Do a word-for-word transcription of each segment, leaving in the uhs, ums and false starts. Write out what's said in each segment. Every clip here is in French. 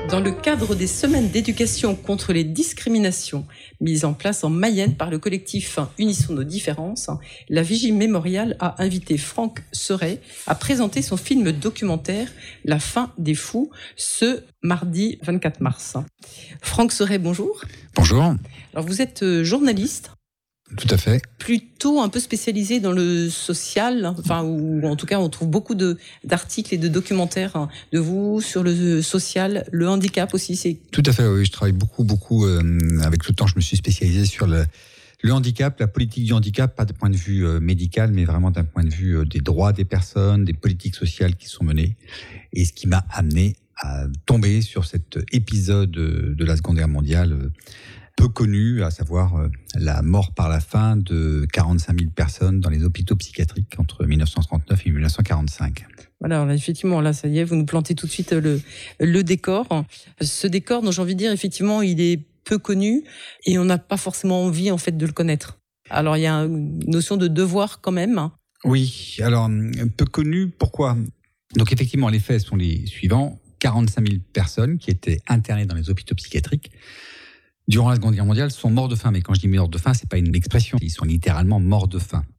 Dans le cadre des semaines d'éducation contre les discriminations mises en place en Mayenne par le collectif Unissons nos différences, la Vigie Mémorial a invité Franck Seret à présenter son film documentaire La fin des fous ce mardi vingt-quatre mars. Franck Seret, bonjour. Bonjour. Alors vous êtes journaliste. Tout à fait. Plutôt un peu spécialisé dans le social, enfin, ou en tout cas, on trouve beaucoup de, d'articles et de documentaires de vous sur le social, le handicap aussi. C'est... Tout à fait, oui. Je travaille beaucoup, beaucoup. Euh, avec le temps, je me suis spécialisé sur le, le handicap, la politique du handicap, pas d'un point de vue euh, médical, mais vraiment d'un point de vue euh, des droits des personnes, des politiques sociales qui sont menées. Et ce qui m'a amené à tomber sur cet épisode de la Seconde Guerre mondiale, euh, peu connu, à savoir euh, la mort par la faim de quarante-cinq mille personnes dans les hôpitaux psychiatriques entre dix-neuf cent trente-neuf et dix-neuf cent quarante-cinq. Voilà, alors effectivement, là, ça y est, vous nous plantez tout de suite le, le décor. Ce décor, dont j'ai envie de dire, effectivement, il est peu connu et on n'a pas forcément envie, en fait, de le connaître. Alors, il y a une notion de devoir quand même. Oui, alors, peu connu, pourquoi ? Donc, effectivement, les faits sont les suivants. quarante-cinq mille personnes qui étaient internées dans les hôpitaux psychiatriques durant la Seconde Guerre mondiale sont morts de faim. Mais quand je dis morts de faim, c'est pas une expression. Ils sont littéralement morts de faim.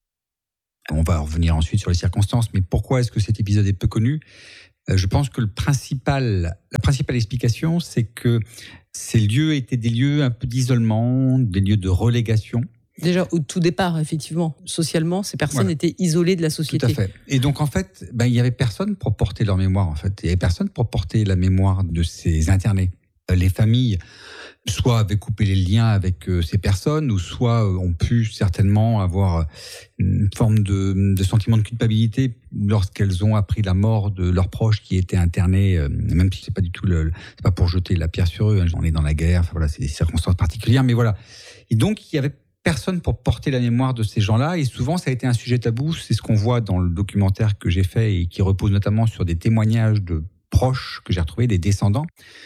On va revenir ensuite sur les circonstances. Mais pourquoi est-ce que cet épisode est peu connu ? Je pense que le principal, la principale explication, c'est que ces lieux étaient des lieux un peu d'isolement, des lieux de relégation. Déjà, au tout départ, effectivement, socialement, ces personnes voilà. étaient isolées de la société. Tout à fait. Et donc, en fait, ben, il y avait personne pour porter leur mémoire, en fait. Il y avait personne pour porter la mémoire de ces internés. Les familles, soit avaient coupé les liens avec euh, ces personnes, ou soit euh, ont pu certainement avoir une forme de, de sentiment de culpabilité lorsqu'elles ont appris la mort de leurs proches qui étaient internés, euh, même si c'est pas du tout le, c'est pas pour jeter la pierre sur eux. Hein, on est dans la guerre, enfin voilà, c'est des circonstances particulières, mais voilà. Et donc il y avait personne pour porter la mémoire de ces gens-là, et souvent ça a été un sujet tabou. C'est ce qu'on voit dans le documentaire que j'ai fait et qui repose notamment sur des témoignages de proches que j'ai retrouvés, des descendants.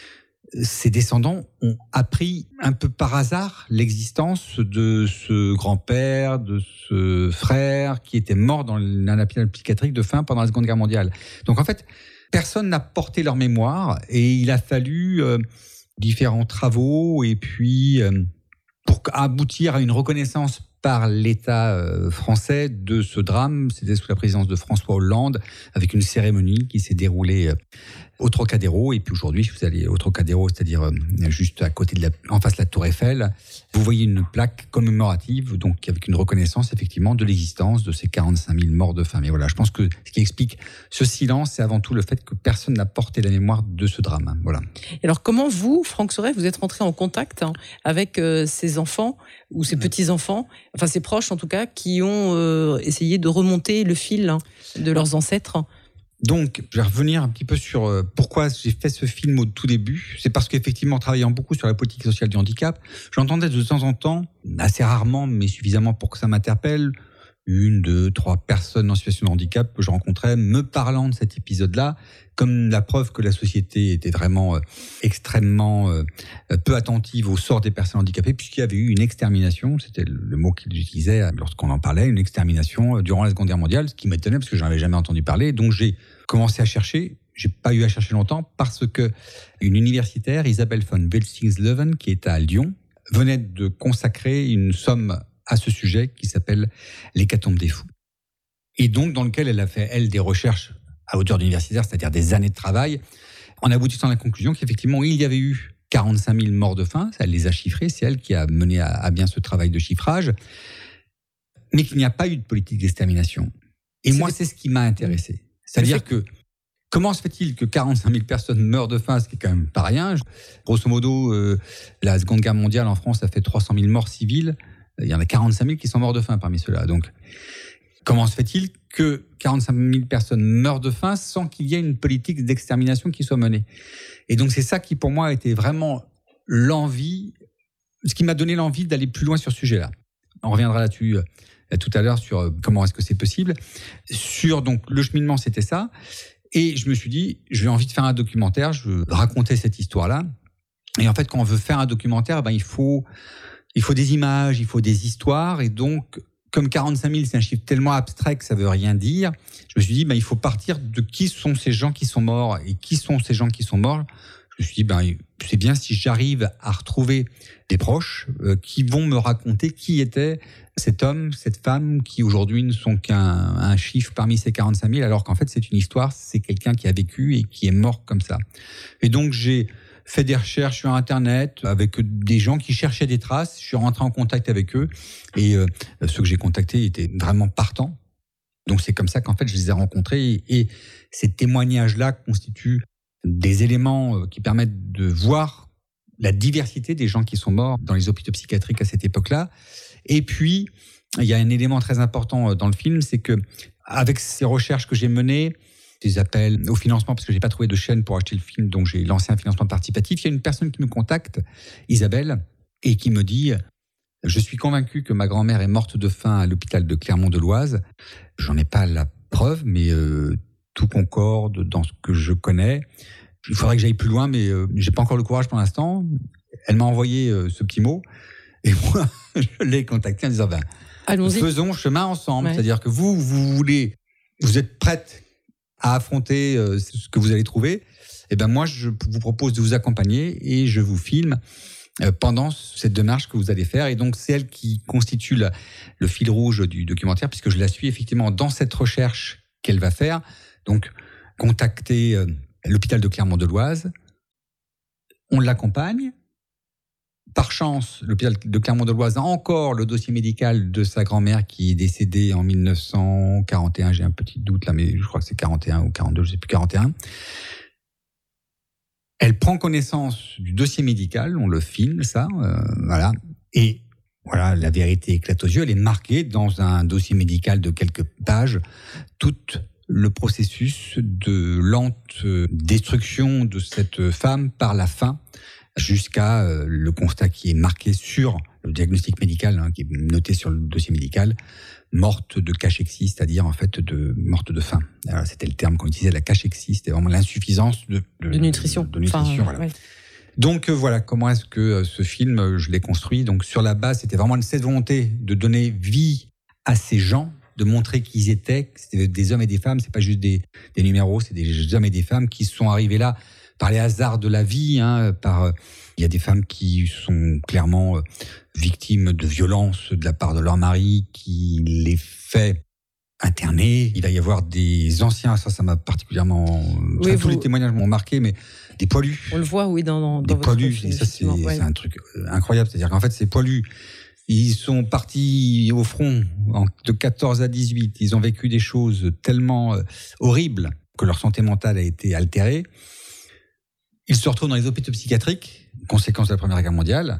Ces descendants ont appris un peu par hasard l'existence de ce grand-père, de ce frère qui était mort dans un hôpital psychiatrique de faim pendant la Seconde Guerre mondiale. Donc en fait, personne n'a porté leur mémoire et il a fallu euh, différents travaux et puis euh, pour aboutir à une reconnaissance par l'État euh, français de ce drame. C'était sous la présidence de François Hollande, avec une cérémonie qui s'est déroulée euh, au Trocadéro. Et puis aujourd'hui, si vous allez au Trocadéro, c'est-à-dire euh, juste à côté de la, en face de la Tour Eiffel, vous voyez une plaque commémorative, donc avec une reconnaissance effectivement de l'existence de ces quarante-cinq mille morts de faim. Mais voilà, je pense que ce qui explique ce silence, c'est avant tout le fait que personne n'a porté la mémoire de ce drame. Voilà. Et alors comment vous, Franck Seret, vous êtes rentré en contact hein, avec euh, ces enfants ou ces petits-enfants, enfin ces proches en tout cas, qui ont euh, essayé de remonter le fil hein, de leurs ancêtres ? Donc, je vais revenir un petit peu sur euh, pourquoi j'ai fait ce film au tout début. C'est parce qu'effectivement, travaillant beaucoup sur la politique sociale du handicap, j'entendais de temps en temps, assez rarement, mais suffisamment pour que ça m'interpelle, une, deux, trois personnes en situation de handicap que je rencontrais me parlant de cet épisode-là, comme la preuve que la société était vraiment euh, extrêmement euh, peu attentive au sort des personnes handicapées, puisqu'il y avait eu une extermination, c'était le, le mot qu'ils utilisaient lorsqu'on en parlait, une extermination euh, durant la Seconde Guerre mondiale, ce qui m'étonnait parce que j'en avais jamais entendu parler. Donc j'ai commencé à chercher. J'ai pas eu à chercher longtemps parce que une universitaire, Isabelle von Belzingslöwen, qui est à Lyon, venait de consacrer une somme à ce sujet qui s'appelle l'hécatombe des fous. Et donc, dans lequel elle a fait, elle, des recherches à hauteur d'universitaire, c'est-à-dire des années de travail, en aboutissant à la conclusion qu'effectivement, il y avait eu quarante-cinq mille morts de faim, elle les a chiffrés, c'est elle qui a mené à, à bien ce travail de chiffrage, mais qu'il n'y a pas eu de politique d'extermination. Et c'est moi, c'est ce qui m'a intéressé. C'est-à-dire que, comment se fait-il que quarante-cinq mille personnes meurent de faim, ce qui est quand même pas rien. Grosso modo, euh, la Seconde Guerre mondiale en France a fait trois cent mille morts civiles. Il y en a quarante-cinq mille qui sont morts de faim parmi ceux-là. Donc, comment se fait-il que quarante-cinq mille personnes meurent de faim sans qu'il y ait une politique d'extermination qui soit menée ? Et donc, c'est ça qui, pour moi, était vraiment l'envie, ce qui m'a donné l'envie d'aller plus loin sur ce sujet-là. On reviendra là-dessus euh, tout à l'heure sur euh, comment est-ce que c'est possible. Sur, donc, le cheminement, c'était ça. Et je me suis dit, j'ai envie de faire un documentaire, je veux raconter cette histoire-là. Et en fait, quand on veut faire un documentaire, ben, il faut... Il faut des images, il faut des histoires, et donc, comme quarante-cinq mille, c'est un chiffre tellement abstrait que ça veut rien dire, je me suis dit, bah, il faut partir de qui sont ces gens qui sont morts, et qui sont ces gens qui sont morts. je me suis dit, ben, c'est bien si j'arrive à retrouver des proches euh, qui vont me raconter qui était cet homme, cette femme, qui aujourd'hui ne sont qu'un un chiffre parmi ces quarante-cinq mille, alors qu'en fait, c'est une histoire, c'est quelqu'un qui a vécu et qui est mort comme ça. Et donc, j'ai fait des recherches sur Internet avec des gens qui cherchaient des traces. Je suis rentré en contact avec eux et euh, ceux que j'ai contactés étaient vraiment partants. Donc, c'est comme ça qu'en fait, je les ai rencontrés et, et ces témoignages-là constituent des éléments qui permettent de voir la diversité des gens qui sont morts dans les hôpitaux psychiatriques à cette époque-là. Et puis, il y a un élément très important dans le film, c'est que avec ces recherches que j'ai menées, des appels au financement, parce que j'ai pas trouvé de chaîne pour acheter le film, donc j'ai lancé un financement participatif. Il y a une personne qui me contacte, Isabelle, et qui me dit « Je suis convaincu que ma grand-mère est morte de faim à l'hôpital de Clermont-de-Loise. J'en ai pas la preuve, mais euh, tout concorde dans ce que je connais. Il faudrait que j'aille plus loin, mais euh, j'ai pas encore le courage pour l'instant. » Elle m'a envoyé euh, ce petit mot, et moi, je l'ai contacté en disant ben, « Allons-y. Faisons chemin ensemble. Ouais. » C'est-à-dire que vous, vous voulez, vous êtes prête à affronter euh, ce que vous allez trouver. Et ben moi, je vous propose de vous accompagner et je vous filme euh, pendant cette démarche que vous allez faire. Et donc, c'est elle qui constitue la, le fil rouge du documentaire, puisque je la suis effectivement dans cette recherche qu'elle va faire. Donc, contacter euh, l'hôpital de Clermont-de-Loise, on l'accompagne. Par chance, l'hôpital de Clermont-de-Loise a encore le dossier médical de sa grand-mère qui est décédée en mille neuf cent quarante et un. J'ai un petit doute là, mais je crois que c'est quarante et un ou quarante-deux, je sais plus, quarante et un. Elle prend connaissance du dossier médical, on le filme, ça, euh, voilà. Et voilà, la vérité éclate aux yeux. Elle est marquée dans un dossier médical de quelques pages, tout le processus de lente destruction de cette femme par la faim, jusqu'à euh, le constat qui est marqué sur le diagnostic médical, hein, qui est noté sur le dossier médical, morte de cachexie, c'est-à-dire en fait de morte de faim. Alors, c'était le terme qu'on utilisait, la cachexie, c'était vraiment l'insuffisance de, de, de nutrition. De, de nutrition enfin, voilà. Ouais. Donc euh, voilà, comment est-ce que euh, ce film, euh, je l'ai construit. Donc sur la base, c'était vraiment cette volonté de donner vie à ces gens, de montrer qui ils étaient, que c'était des hommes et des femmes, c'est pas juste des, des numéros, c'est des hommes et des femmes qui sont arrivés là par les hasards de la vie, hein, par euh, il y a des femmes qui sont clairement euh, victimes de violences de la part de leur mari, qui les fait interner. Il va y avoir des anciens, ça, ça m'a particulièrement, oui, enfin, vous... tous les témoignages m'ont marqué, mais des poilus. On le voit, oui, dans, dans des dans poilus. Film, et ça, c'est, ouais. c'est un truc incroyable. C'est-à-dire qu'en fait, ces poilus, ils sont partis au front en, de quatorze à dix-huit. Ils ont vécu des choses tellement euh, horribles que leur santé mentale a été altérée. Ils se retrouvent dans les hôpitaux psychiatriques, conséquence de la Première Guerre mondiale.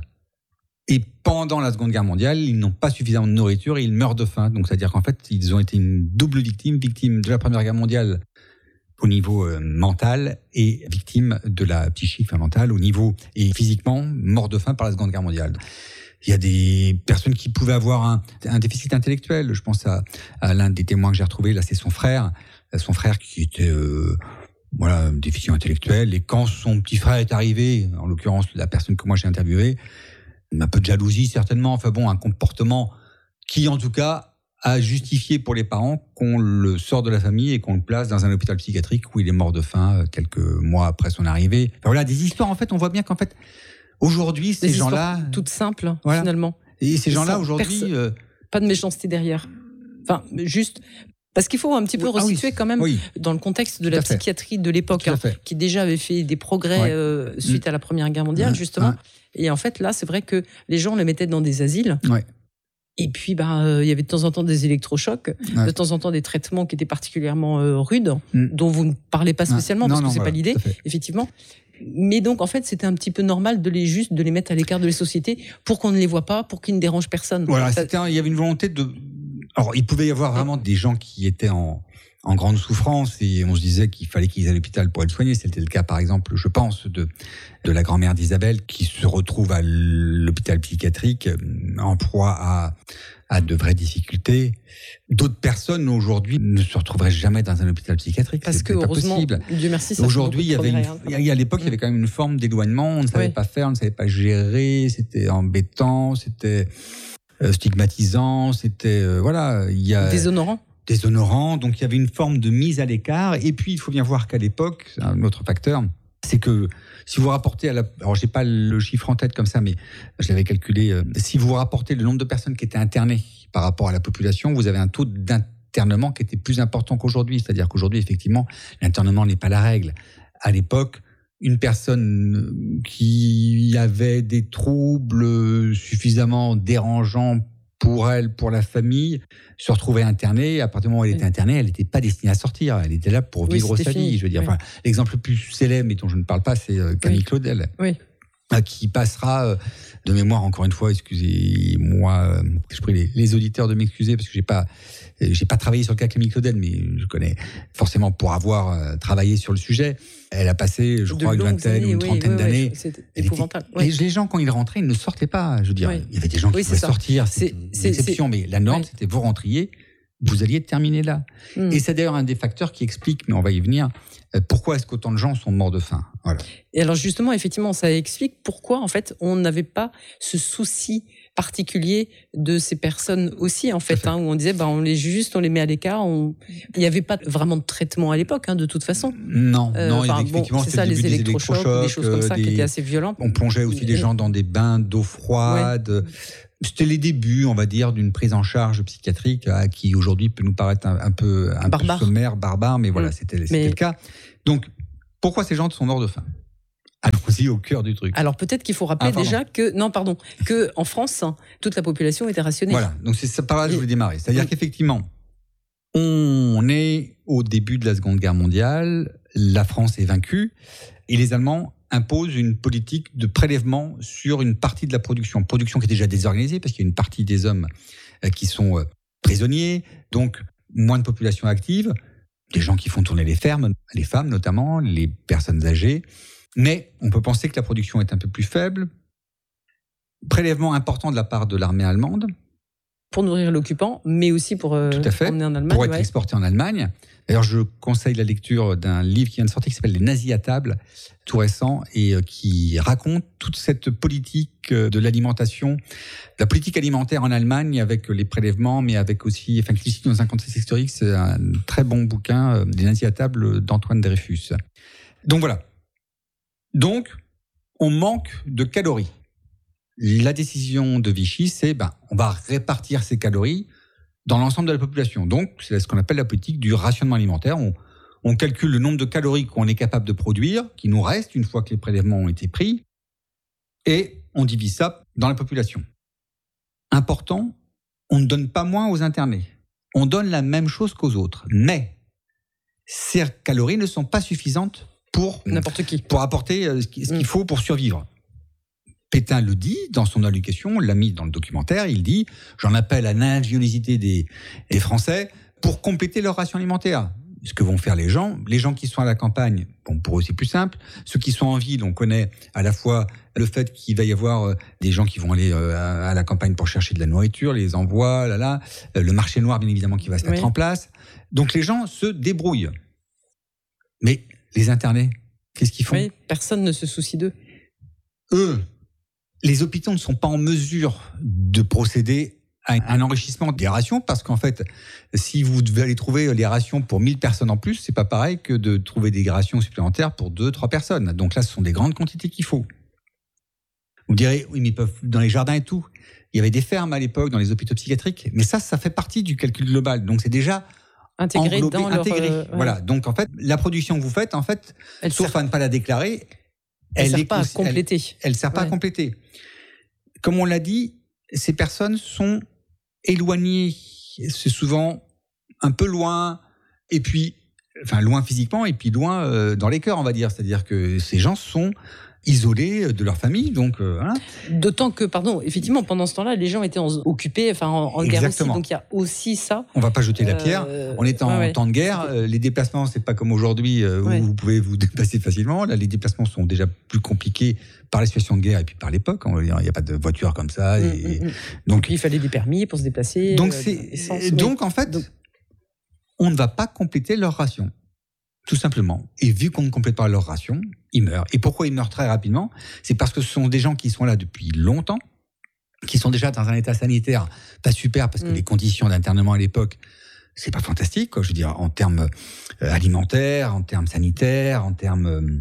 Et pendant la Seconde Guerre mondiale, ils n'ont pas suffisamment de nourriture et ils meurent de faim. Donc, c'est-à-dire qu'en fait, ils ont été une double victime, victime de la Première Guerre mondiale au niveau euh, mental et victime de la psychique, enfin mentale, au niveau et physiquement, mort de faim par la Seconde Guerre mondiale. Il y a des personnes qui pouvaient avoir un, un déficit intellectuel. Je pense à, à l'un des témoins que j'ai retrouvé, là, c'est son frère. Son frère qui était... Euh, Voilà, un déficient intellectuel. Et quand son petit frère est arrivé, en l'occurrence la personne que moi j'ai interviewée, un peu de jalousie certainement, enfin bon, un comportement qui en tout cas a justifié pour les parents qu'on le sort de la famille et qu'on le place dans un hôpital psychiatrique où il est mort de faim quelques mois après son arrivée. Enfin voilà, des histoires en fait, on voit bien qu'en fait, aujourd'hui, ces des gens-là... toutes simples, voilà. Finalement. Et ces gens-là, aujourd'hui... Perso- euh... Pas de méchanceté derrière. Enfin, juste... Parce qu'il faut un petit peu oui, resituer ah oui, quand même oui. dans le contexte de Tout la psychiatrie de l'époque, hein, qui déjà avait fait des progrès ouais. euh, suite mmh. à la Première Guerre mondiale, mmh. justement. Ouais. Et en fait, là, c'est vrai que les gens les mettaient dans des asiles. Ouais. Et puis, bah, euh, il y avait de temps en temps des électrochocs, ouais. de temps en temps des traitements qui étaient particulièrement euh, rudes, mmh. dont vous ne parlez pas spécialement, non, parce non, que c'est voilà, pas l'idée, effectivement. Mais donc, en fait, c'était un petit peu normal de les juste de les mettre à l'écart de la société pour qu'on ne les voit pas, pour qu'ils ne dérangent personne. Voilà, c'était un, il y avait une volonté de... Alors, il pouvait y avoir vraiment des gens qui étaient en, en grande souffrance et on se disait qu'il fallait qu'ils aient à l'hôpital pour être soignés. C'était le cas, par exemple, je pense, de, de la grand-mère d'Isabelle qui se retrouve à l'hôpital psychiatrique en proie à, à de vraies difficultés. D'autres personnes, aujourd'hui, ne se retrouveraient jamais dans un hôpital psychiatrique. Parce que, heureusement, possible. Dieu merci, ça aujourd'hui, il y avait une, hein. il y a, à l'époque, il y avait quand même une forme d'éloignement. On ne savait oui. pas faire, on ne savait pas gérer. C'était embêtant, c'était... stigmatisant, c'était euh, voilà, il y a déshonorant. Déshonorant, donc il y avait une forme de mise à l'écart. Et puis il faut bien voir qu'à l'époque, un autre facteur, c'est que si vous rapportez à la, alors j'ai pas le chiffre en tête comme ça, mais je l'avais calculé. Euh, si vous rapportez le nombre de personnes qui étaient internées par rapport à la population, vous avez un taux d'internement qui était plus important qu'aujourd'hui. C'est-à-dire qu'aujourd'hui, effectivement, l'internement n'est pas la règle. À l'époque, une personne qui avait des troubles suffisamment dérangeants pour elle, pour la famille, se retrouvait internée. À partir du moment où elle était internée, elle n'était pas destinée à sortir. Elle était là pour vivre oui, sa fini. vie. Je veux dire, oui. enfin, l'exemple le plus célèbre, et dont je ne parle pas, c'est Camille oui. Claudel, oui. qui passera de mémoire, encore une fois, excusez-moi, je prie les, les auditeurs de m'excuser parce que j'ai pas, j'ai pas travaillé sur le cas Camille Claudel, mais je connais forcément pour avoir travaillé sur le sujet. Elle a passé, je de crois, une vingtaine ou une oui, trentaine oui, oui, d'années. Oui, c'est épouvantable. Était, oui. Les gens, quand ils rentraient, ils ne sortaient pas. Je veux dire, oui. il y avait des gens qui oui, pouvaient sortir. C'est une exception, mais la norme, oui. c'était vous rentriez, vous alliez terminer là. Mm. Et c'est d'ailleurs un des facteurs qui explique, mais on va y venir, pourquoi est-ce qu'autant de gens sont morts de faim. Voilà. Et alors justement, effectivement, ça explique pourquoi, en fait, on n'avait pas ce souci particulier de ces personnes aussi, en fait, hein, où on disait, bah, on les juste, on les met à l'écart. On... Il n'y avait pas vraiment de traitement à l'époque, hein, de toute façon. Non, euh, non, effectivement, bon, c'est ça, les électrochocs, des, des choses comme ça, des... qui étaient assez violentes. On plongeait aussi des gens dans des bains d'eau froide. Ouais. C'était les débuts, on va dire, d'une prise en charge psychiatrique euh, qui aujourd'hui peut nous paraître un, un peu, un peu sommaire, barbare, mais voilà, mmh. c'était, c'était mais... le cas. Donc, pourquoi ces gens sont morts de faim ? Allons-y au cœur du truc. Alors peut-être qu'il faut rappeler ah, déjà que non pardon que en France toute la population était rationnée. Voilà, donc c'est ça par là que je voulais démarrer. C'est-à-dire oui. qu'effectivement on est au début de la Seconde Guerre mondiale, la France est vaincue et les Allemands imposent une politique de prélèvement sur une partie de la production, production qui est déjà désorganisée parce qu'il y a une partie des hommes qui sont prisonniers, donc moins de population active, des gens qui font tourner les fermes, les femmes notamment, les personnes âgées. Mais on peut penser que la production est un peu plus faible. Prélèvement important de la part de l'armée allemande. Pour nourrir l'occupant, mais aussi pour euh, Tout à fait, emmener en Allemagne. Pour être ouais. exporté en Allemagne. D'ailleurs, je conseille la lecture d'un livre qui vient de sortir qui s'appelle « Les nazis à table », tout récent, et qui raconte toute cette politique de l'alimentation, la politique alimentaire en Allemagne avec les prélèvements, mais avec aussi, enfin, qui est dans un contexte historique, c'est un très bon bouquin, « Les nazis à table » d'Antoine Dreyfus. Donc voilà. Donc, on manque de calories. La décision de Vichy, c'est ben, on va répartir ces calories dans l'ensemble de la population. Donc, c'est ce qu'on appelle la politique du rationnement alimentaire. On, on calcule le nombre de calories qu'on est capable de produire, qui nous reste une fois que les prélèvements ont été pris, et on divise ça dans la population. Important, on ne donne pas moins aux internés. On donne la même chose qu'aux autres. Mais ces calories ne sont pas suffisantes pour n'importe qui, pour apporter ce qu'il mmh. faut pour survivre. Pétain le dit dans son allocution, on l'a mis dans le documentaire, il dit « J'en appelle à l'ingéniosité des, des Français pour compléter leur ration alimentaire ». Ce que vont faire les gens, les gens qui sont à la campagne, bon, pour eux c'est plus simple. Ceux qui sont en ville, on connaît à la fois le fait qu'il va y avoir des gens qui vont aller à la campagne pour chercher de la nourriture, les envois, là là, le marché noir bien évidemment qui va se mettre oui. en place. Donc les gens se débrouillent. Mais les internés, qu'est-ce qu'ils font ? Oui, personne ne se soucie d'eux. Eux, les hôpitaux ne sont pas en mesure de procéder à un enrichissement des rations parce qu'en fait, si vous devez aller trouver les rations pour mille personnes en plus, c'est pas pareil que de trouver des rations supplémentaires pour deux, trois personnes. Donc là, ce sont des grandes quantités qu'il faut. Vous me direz, oui, mais ils peuvent dans les jardins et tout. Il y avait des fermes à l'époque dans les hôpitaux psychiatriques, mais ça, ça fait partie du calcul global. Donc c'est déjà intégré englobé, dans intégré. leur... Euh, voilà. Ouais. Donc en fait, la production que vous faites, en fait, elle sauf sert... à ne pas la déclarer, elle ne sert est pas à compléter. Elle ne sert pas ouais. à compléter. Comme on l'a dit, ces personnes sont éloignées. C'est souvent un peu loin, et puis, enfin loin physiquement, et puis loin euh, dans les cœurs, on va dire. C'est-à-dire que ces gens sont isolés de leur famille, donc euh, voilà. D'autant que, pardon, effectivement, pendant ce temps-là, les gens étaient en, occupés, enfin en, en guerre aussi, donc il y a aussi ça. On va pas jeter la pierre. Euh, on est en ouais, temps de guerre. Euh, les déplacements, c'est pas comme aujourd'hui euh, où ouais. vous pouvez vous déplacer facilement. Là, les déplacements sont déjà plus compliqués par la situation de guerre et puis par l'époque. Il n'y a pas de voiture comme ça. Et, mmh, mmh. Donc il fallait des permis pour se déplacer. Donc c'est euh, essence, donc oui. en fait, donc... on ne va pas compléter leur ration. Tout simplement. Et vu qu'on ne complète pas leur ration, ils meurent. Et pourquoi ils meurent très rapidement ? C'est parce que ce sont des gens qui sont là depuis longtemps, qui sont déjà dans un état sanitaire pas super, parce que mmh. les conditions d'internement à l'époque, c'est pas fantastique, quoi. Je veux dire, en termes euh, alimentaires, en termes sanitaires, en termes euh,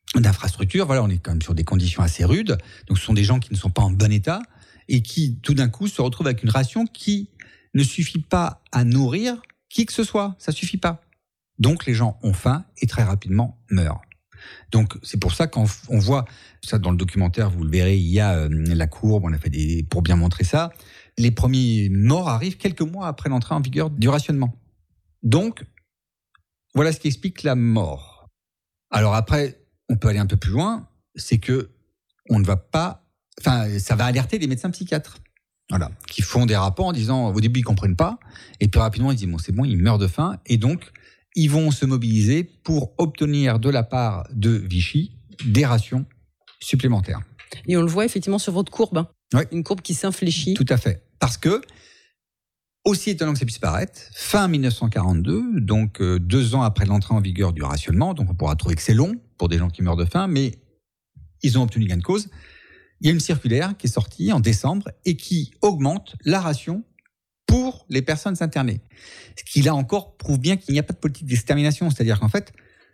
d'infrastructures. Voilà, on est quand même sur des conditions assez rudes. Donc, ce sont des gens qui ne sont pas en bon état et qui, tout d'un coup, se retrouvent avec une ration qui ne suffit pas à nourrir qui que ce soit. Ça suffit pas. Donc, les gens ont faim et très rapidement meurent. Donc, c'est pour ça qu'on on voit ça dans le documentaire, vous le verrez, il y a euh, la courbe, on a fait des, pour bien montrer ça. Les premiers morts arrivent quelques mois après l'entrée en vigueur du rationnement. Donc, voilà ce qui explique la mort. Alors après, on peut aller un peu plus loin, c'est que on ne va pas, enfin, ça va alerter les médecins psychiatres. Voilà, qui font des rapports en disant, au début ils comprennent pas, et puis rapidement ils disent bon c'est bon, ils meurent de faim, et donc ils vont se mobiliser pour obtenir de la part de Vichy des rations supplémentaires. Et on le voit effectivement sur votre courbe, hein. Oui. Une courbe qui s'infléchit. Tout à fait, parce que aussi étonnant que ça puisse paraître, fin dix-neuf cent quarante-deux, donc euh, deux ans après l'entrée en vigueur du rationnement, donc on pourra trouver que c'est long pour des gens qui meurent de faim, mais ils ont obtenu gain de cause. Il y a une circulaire qui est sortie en décembre et qui augmente la ration pour les personnes internées. Ce qui, là encore, prouve bien qu'il n'y a pas de politique d'extermination. C'est-à-dire qu'en fait,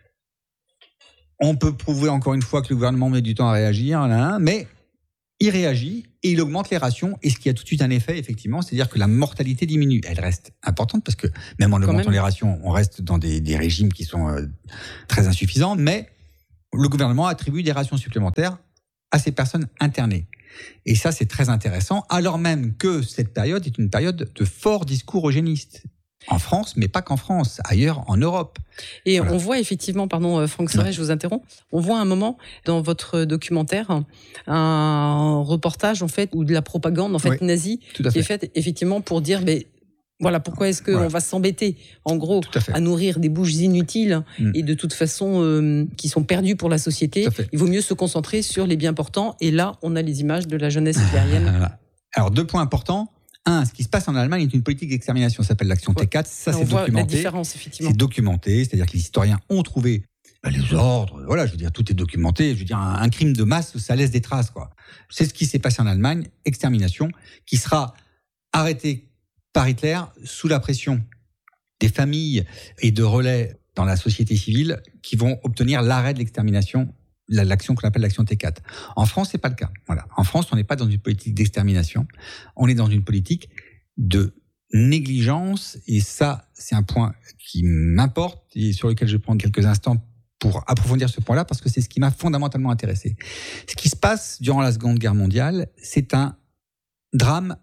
on peut prouver encore une fois que le gouvernement met du temps à réagir, là, là, mais il réagit et il augmente les rations. Et ce qui a tout de suite un effet, effectivement, c'est-à-dire que la mortalité diminue. Elle reste importante parce que même en augmentant les rations, on reste dans des, des régimes qui sont euh, très insuffisants, mais le gouvernement attribue des rations supplémentaires à ces personnes internées. Et ça, c'est très intéressant, alors même que cette période est une période de fort discours eugéniste. En France, mais pas qu'en France, ailleurs en Europe. Et voilà. On voit effectivement, pardon Franck Serret, ouais. Je vous interromps, on voit un moment dans votre documentaire un reportage en fait, ou de la propagande en fait, oui, nazie qui fait. est faite effectivement pour dire... Mais, voilà, pourquoi est-ce qu'on voilà. va s'embêter, en gros, à, à nourrir des bouches inutiles mmh. et de toute façon euh, qui sont perdues pour la société. Il vaut mieux se concentrer sur les bien portants. Et là, on a les images de la jeunesse hitlérienne. Alors, deux points importants. Un, ce qui se passe en Allemagne est une politique d'extermination, ça s'appelle l'action T quatre. Ça, on c'est voit documenté. La différence, effectivement. C'est documenté, c'est-à-dire que les historiens ont trouvé bah, les ordres. Voilà, je veux dire, tout est documenté. Je veux dire, un, un crime de masse, ça laisse des traces, quoi. C'est ce qui s'est passé en Allemagne, extermination, qui sera arrêtée par Hitler sous la pression des familles et de relais dans la société civile qui vont obtenir l'arrêt de l'extermination, l'action qu'on appelle l'action T quatre. En France, c'est pas le cas. Voilà. En France, on n'est pas dans une politique d'extermination, on est dans une politique de négligence, et ça, c'est un point qui m'importe et sur lequel je vais prendre quelques instants pour approfondir ce point-là, parce que c'est ce qui m'a fondamentalement intéressé. Ce qui se passe durant la Seconde Guerre mondiale, c'est un drame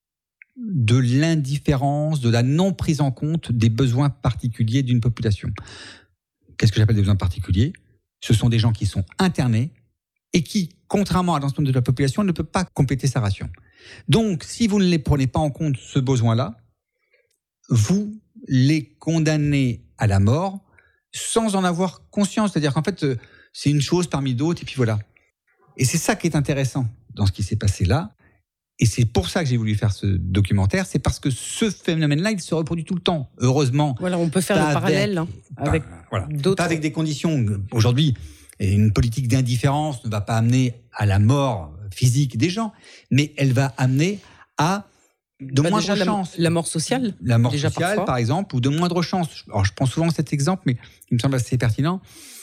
de l'indifférence, de la non prise en compte des besoins particuliers d'une population. Qu'est-ce que j'appelle des besoins particuliers ? Ce sont des gens qui sont internés et qui, contrairement à l'ensemble de la population, ne peuvent pas compléter sa ration. Donc, si vous ne les prenez pas en compte, ce besoin-là, vous les condamnez à la mort sans en avoir conscience. C'est-à-dire qu'en fait, c'est une chose parmi d'autres, et puis voilà. Et c'est ça qui est intéressant dans ce qui s'est passé là. Et c'est pour ça que j'ai voulu faire ce documentaire, c'est parce que ce phénomène-là, il se reproduit tout le temps. Heureusement. Voilà, on peut faire le avec, parallèle hein, avec pas, voilà, d'autres. Pas avec des conditions. Aujourd'hui, une politique d'indifférence ne va pas amener à la mort physique des gens, mais elle va amener à de bah moindres chances. La, la mort sociale. La mort déjà sociale, parfois. par exemple, ou de moindres chances. Alors, je prends souvent cet exemple, mais il me semble assez pertinent.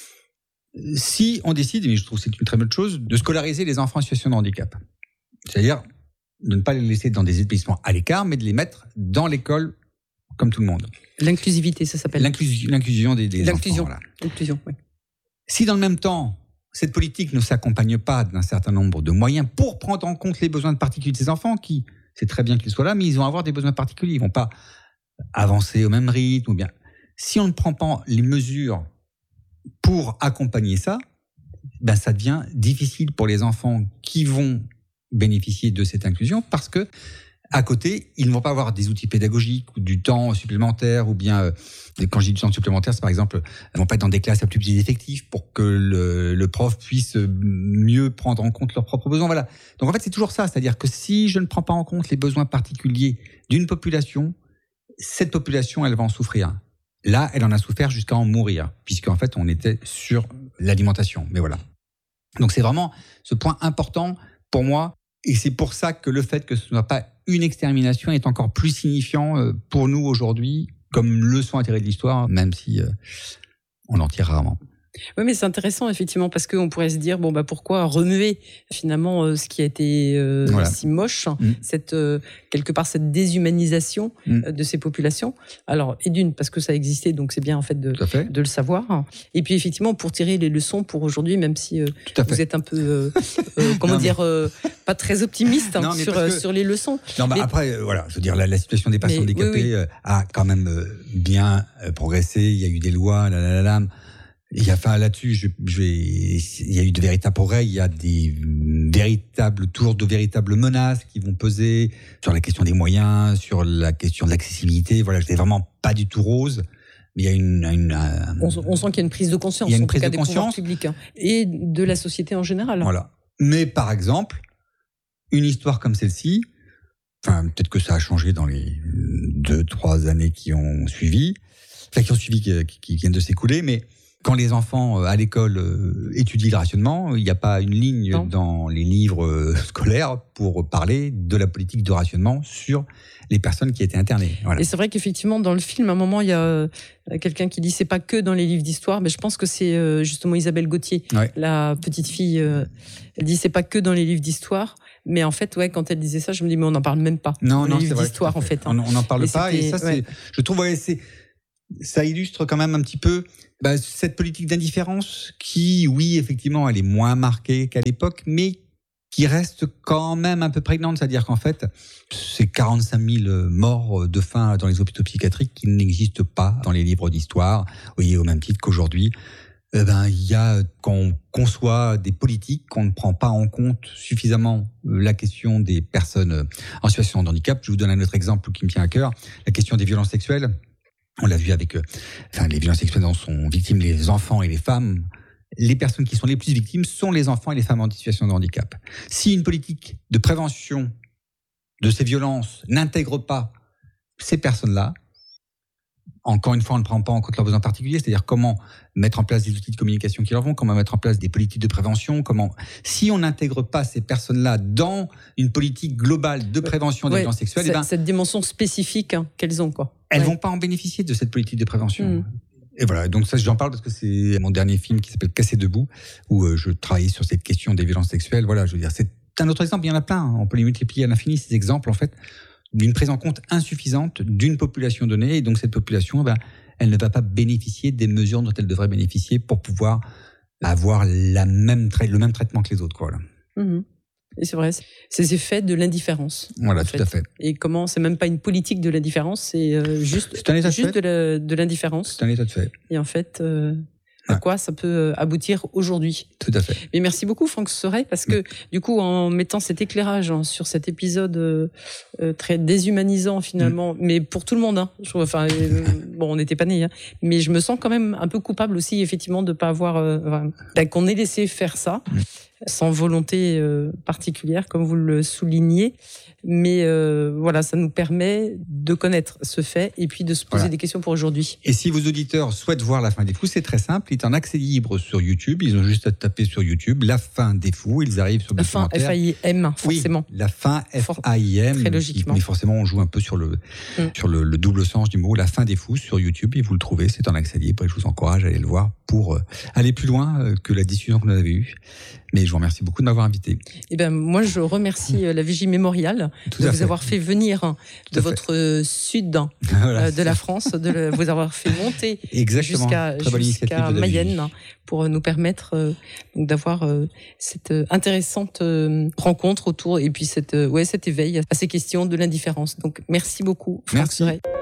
Si on décide, mais je trouve que c'est une très bonne chose, de scolariser les enfants en situation de handicap. C'est-à-dire de ne pas les laisser dans des établissements à l'écart, mais de les mettre dans l'école comme tout le monde. L'inclusivité, ça s'appelle. L'inclusion, l'inclusion des, des L'inclusion. enfants. Voilà. L'inclusion, oui. Si dans le même temps, cette politique ne s'accompagne pas d'un certain nombre de moyens pour prendre en compte les besoins particuliers de ces enfants, qui, c'est très bien qu'ils soient là, mais ils vont avoir des besoins particuliers. Ils ne vont pas avancer au même rythme. Ou bien. Si on ne prend pas les mesures pour accompagner ça, ben ça devient difficile pour les enfants qui vont bénéficier de cette inclusion, parce que à côté, ils ne vont pas avoir des outils pédagogiques ou du temps supplémentaire, ou bien, euh, quand je dis du temps supplémentaire, c'est par exemple, ils ne vont pas être dans des classes à plus petits effectifs pour que le, le prof puisse mieux prendre en compte leurs propres besoins. Voilà. Donc en fait, c'est toujours ça, c'est-à-dire que si je ne prends pas en compte les besoins particuliers d'une population, cette population, elle va en souffrir. Là, elle en a souffert jusqu'à en mourir, puisqu'en fait, on était sur l'alimentation. Mais voilà. Donc c'est vraiment ce point important pour moi. Et c'est pour ça que le fait que ce ne soit pas une extermination est encore plus signifiant pour nous aujourd'hui, comme leçon atterrée de l'histoire, même si euh, on en tire rarement. Oui, mais c'est intéressant effectivement parce qu'on pourrait se dire bon bah pourquoi remuer finalement euh, ce qui a été euh, voilà. si moche, mmh. cette euh, quelque part cette déshumanisation mmh. euh, de ces populations. Alors et d'une parce que ça existait donc c'est bien en fait de fait. de le savoir. Et puis effectivement pour tirer les leçons pour aujourd'hui même si euh, vous êtes un peu euh, euh, comment non, dire mais... euh, pas très optimiste hein, non, sur que... sur les leçons. Non bah mais... après euh, voilà je veux dire la, la situation des personnes mais, handicapées oui, oui. Euh, a quand même euh, bien euh, progressé. Il y a eu des lois là là là. là. Il y a, enfin, là-dessus, je, je vais, il y a eu de véritables progrès, il y a des véritables tours de véritables menaces qui vont peser sur la question des moyens, sur la question de l'accessibilité. Voilà, je n'ai vraiment pas du tout rose. Mais il y a une, une un, on, on sent qu'il y a une prise de conscience. Il y a une en prise tout cas, de conscience des pouvoirs publics, hein, et de la société en général. Voilà. Mais par exemple, une histoire comme celle-ci, enfin, peut-être que ça a changé dans les deux, trois années qui ont suivi, enfin, qui ont suivi, qui, qui viennent de s'écouler, mais quand les enfants à l'école étudient le rationnement, il n'y a pas une ligne non. dans les livres scolaires pour parler de la politique de rationnement sur les personnes qui étaient internées. Voilà. Et c'est vrai qu'effectivement, dans le film, à un moment, il y a quelqu'un qui dit c'est pas que dans les livres d'histoire, mais je pense que c'est justement Isabelle Gauthier, ouais. la petite fille. Elle dit c'est pas que dans les livres d'histoire. Mais en fait, ouais, quand elle disait ça, je me dis mais on n'en parle même pas. Non, dans non, les livres vrai, d'histoire, en fait. Hein. On n'en parle et pas, et ça, ouais. c'est, je trouve, ouais, c'est. Ça illustre quand même un petit peu bah, cette politique d'indifférence qui, oui, effectivement, elle est moins marquée qu'à l'époque, mais qui reste quand même un peu prégnante. C'est-à-dire qu'en fait, ces quarante-cinq mille morts de faim dans les hôpitaux psychiatriques qui n'existent pas dans les livres d'histoire, oui, au même titre qu'aujourd'hui, eh ben, il y a, quand on conçoit des politiques, qu'on ne prend pas en compte suffisamment la question des personnes en situation de handicap. Je vous donne un autre exemple qui me tient à cœur, la question des violences sexuelles. On l'a vu avec, euh, enfin, les violences sexuelles dont sont victimes les enfants et les femmes. Les personnes qui sont les plus victimes sont les enfants et les femmes en situation de handicap. Si une politique de prévention de ces violences n'intègre pas ces personnes-là, encore une fois, on ne prend pas en compte leurs besoins particuliers, c'est-à-dire comment mettre en place des outils de communication qui leur vont, comment mettre en place des politiques de prévention, comment, si on n'intègre pas ces personnes-là dans une politique globale de prévention des ouais, violences sexuelles, cette, eh ben, cette dimension spécifique hein, qu'elles ont, quoi. Elles ouais. vont pas en bénéficier de cette politique de prévention. Mmh. Et voilà, donc ça, j'en parle parce que c'est mon dernier film qui s'appelle Cassé debout, où euh, je travaille sur cette question des violences sexuelles. Voilà, je veux dire, c'est un autre exemple, il y en a plein, hein. On peut les multiplier à l'infini, ces exemples, en fait, d'une prise en compte insuffisante d'une population donnée, et donc cette population, ben, elle ne va pas bénéficier des mesures dont elle devrait bénéficier pour pouvoir avoir la même tra- le même traitement que les autres, quoi. Là. Mmh. Et c'est vrai, ces effets de l'indifférence. Voilà, tout fait. à fait. Et comment, c'est même pas une politique de l'indifférence, c'est euh, juste, c'est un état de, juste fait. de, la, de l'indifférence. C'est un état de fait. Et en fait, euh, à quoi ça peut aboutir aujourd'hui. Tout à fait. Mais merci beaucoup Franck Seret, parce que du coup, en mettant cet éclairage hein, sur cet épisode euh, très déshumanisant finalement, mmh. mais pour tout le monde, hein, je trouve, enfin, euh, bon, on n'était pas nés, hein, mais je me sens quand même un peu coupable aussi effectivement de pas avoir, euh, enfin, qu'on ait laissé faire ça. Mmh. Sans volonté euh, particulière, comme vous le soulignez. Mais euh, voilà, ça nous permet de connaître ce fait et puis de se poser voilà. des questions pour aujourd'hui. Et si vos auditeurs souhaitent voir La Fin des Fous, c'est très simple. Il est en accès libre sur YouTube. Ils ont juste à taper sur YouTube La Fin des Fous. Ils arrivent sur le La Fin, F A I M, forcément. Oui, La Fin, F A I M. Très logiquement. Mais forcément, on joue un peu sur le, mm. sur le, le double sens du mot. La Fin des Fous sur YouTube. Et vous le trouvez, c'est en accès libre. Et je vous encourage à aller le voir pour aller plus loin que la discussion que nous avons eue. Mais je vous remercie beaucoup de m'avoir invité. Eh ben, moi, je remercie la Vigie Mémoriale de vous fait. avoir fait venir Tout de votre fait. sud voilà, de la France, de le, vous avoir fait monter Exactement. jusqu'à, jusqu'à Mayenne pour nous permettre euh, donc d'avoir euh, cette intéressante euh, rencontre autour et puis cette, euh, ouais, cet éveil à ces questions de l'indifférence. Donc, merci beaucoup, Franck Seret.